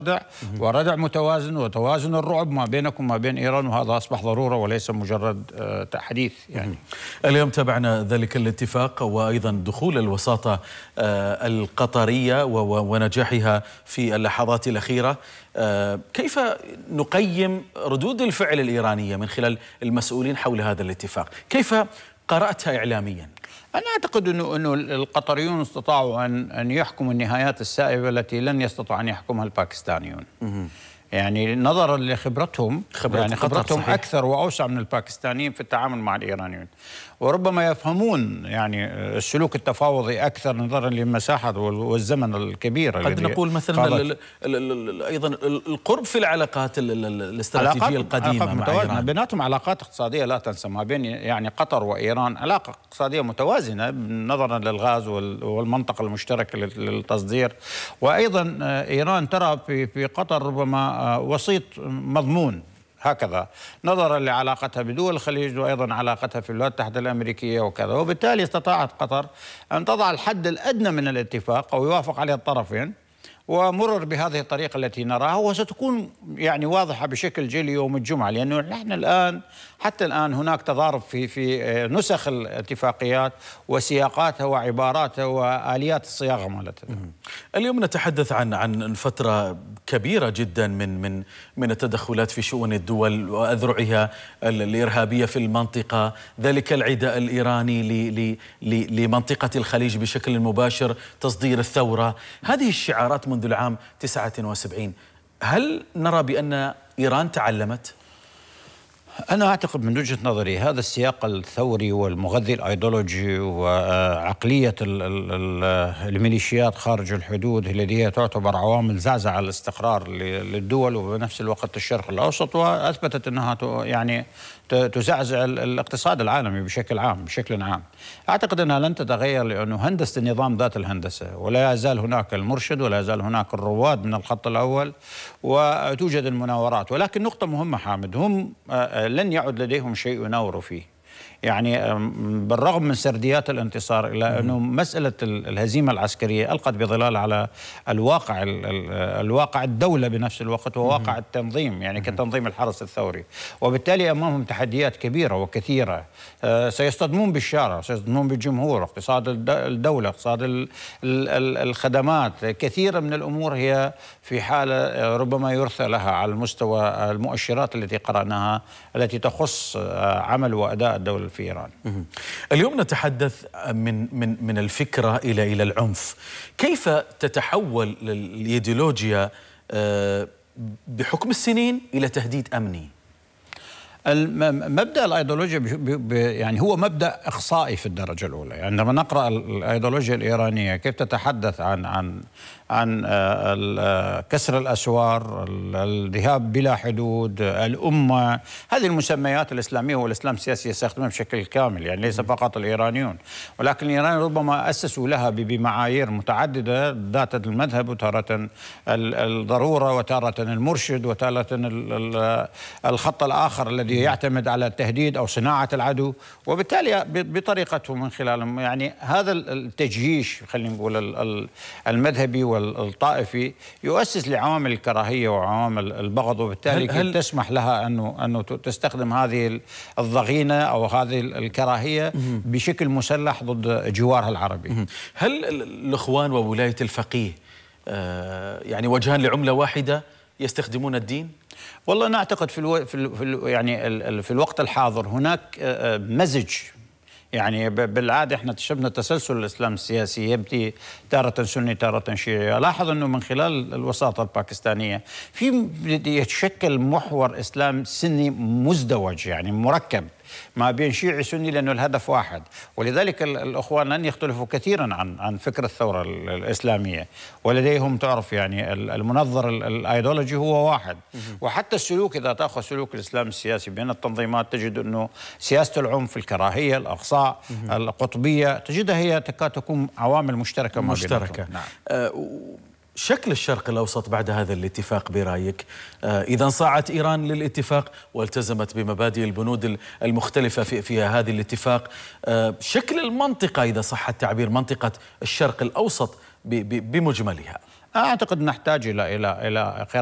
وردع متوازن وتوازن الرعب ما بينكم وما بين إيران، وهذا أصبح ضرورة وليس مجرد تحديث يعني. اليوم تابعنا ذلك الاتفاق وأيضا دخول الوساطة القطرية ونجاحها في اللحظات الأخيرة. كيف نقيم ردود الفعل الإيرانية من خلال المسؤولين حول هذا الاتفاق؟ كيف قرأتها إعلاميا؟ أنا أعتقد أنه القطريون استطاعوا أن يحكموا النهايات السائبة التي لن يستطيع أن يحكمها الباكستانيون. يعني نظرا لخبرتهم، خبرتهم أكثر وأوسع من الباكستانيين في التعامل مع الإيرانيين، وربما يفهمون يعني السلوك التفاوضي أكثر نظرا للمساحة والزمن الكبير. قد نقول مثلا أيضا القرب في العلاقات الاستراتيجية القديمة مع إيران. بيناتهم علاقات اقتصادية لا تنسى، ما بين يعني قطر وإيران علاقة اقتصادية متوازنة نظرا للغاز والمنطقة المشتركة للتصدير، وأيضا إيران ترى في قطر ربما وسيط مضمون هكذا نظرا لعلاقتها بدول الخليج وأيضا علاقتها في الولايات المتحدة الأمريكية وكذا. وبالتالي استطاعت قطر أن تضع الحد الأدنى من الاتفاق أو يوافق عليه الطرفين ومرر بهذه الطريقة التي نراها، وستكون يعني واضحة بشكل جلي يوم الجمعة، لأنه نحن الآن حتى الآن هناك تضارب في نسخ الاتفاقيات وسياقاتها وعباراتها وآليات الصياغة مالتها. اليوم نتحدث عن فترة كبيرة جدا من التدخلات في شؤون الدول وأذرعها الإرهابية في المنطقة، ذلك العداء الإيراني لمنطقة الخليج بشكل مباشر، تصدير الثورة، هذه الشعارات منذ العام 79. هل نرى بأن إيران تعلمت؟ أنا أعتقد من وجهة نظري هذا السياق الثوري والمغذي الأيديولوجي وعقلية الميليشيات خارج الحدود التي هي تعتبر عوامل زعزعة الاستقرار للدول وبنفس الوقت الشرق الأوسط، وأثبتت أنها يعني تزعزع الاقتصاد العالمي بشكل عام. أعتقد أنها لن تتغير، لأنه هندسة النظام ذات الهندسة، ولا يزال هناك المرشد ولا يزال هناك الرواد من الخط الأول، وتوجد المناورات. ولكن نقطة مهمة حامد، هم لن يعد لديهم شيء يناوروا فيه. يعني بالرغم من سرديات الانتصار إلا أنه مسألة الهزيمة العسكرية ألقت بظلال على الواقع الدولة بنفس الوقت وواقع التنظيم، يعني كتنظيم الحرس الثوري، وبالتالي أمامهم تحديات كبيرة وكثيرة. سيصطدمون بالشارع، سيصطدمون بالجمهور، اقتصاد الدولة، اقتصاد الخدمات، كثيرة من الأمور هي في حالة ربما يرثى لها على المستوى المؤشرات التي قرأناها التي تخص عمل وأداء الدولة في إيران. اليوم نتحدث من الفكرة إلى العنف. كيف تتحول الإيديولوجيا بحكم السنين إلى تهديد أمني؟ مبدأ الأيديولوجيا يعني هو مبدأ إقصائي في الدرجة الأولى. يعني عندما نقرأ الأيديولوجيا الإيرانية كيف تتحدث عن كسر الأسوار، الذهاب بلا حدود، الأمة، هذه المسميات الإسلامية والإسلام السياسي يستخدمها بشكل كامل، يعني ليس فقط الإيرانيون، ولكن الإيرانيون ربما أسسوا لها بمعايير متعددة ذات المذهب، وتارة الضرورة، وتارة المرشد، وتارة الخط الآخر الذي يعتمد على التهديد أو صناعة العدو. وبالتالي بطريقته من خلالهم يعني هذا التجييش خلينا نقول المذهبي والطائفي يؤسس لعوامل الكراهية وعوامل البغض، وبالتالي تسمح لها أنه تستخدم هذه الضغينة أو هذه الكراهية بشكل مسلح ضد جوارها العربي. هل الإخوان وولاية الفقيه يعني وجهان لعملة واحدة يستخدمون الدين؟ والله أنا أعتقد في الوقت الحاضر هناك مزج. يعني بالعاده احنا شفنا تسلسل الاسلام السياسي يبدي تاره سني تاره شيعي. لاحظ انه من خلال الوساطه الباكستانيه في يتشكل محور اسلام سني مزدوج، يعني مركب ما بين شيعي سني، لانه الهدف واحد. ولذلك الاخوان لن يختلفوا كثيرا عن فكر الثوره الاسلاميه، ولديهم تعرف يعني المنظر الايديولوجي هو واحد. وحتى السلوك اذا تاخذ سلوك الاسلام السياسي بين التنظيمات تجد انه سياسه العنف، الكراهيه، الاقصاء، القطبيه، تجدها هي تكاد تكون عوامل مشتركه ما بينهم. نعم. شكل الشرق الأوسط بعد هذا الاتفاق برأيك، إذا انصاعت إيران للاتفاق والتزمت بمبادئ البنود المختلفة في هذه الاتفاق، شكل المنطقة إذا صح التعبير، منطقة الشرق الأوسط بمجملها؟ أعتقد نحتاج إلى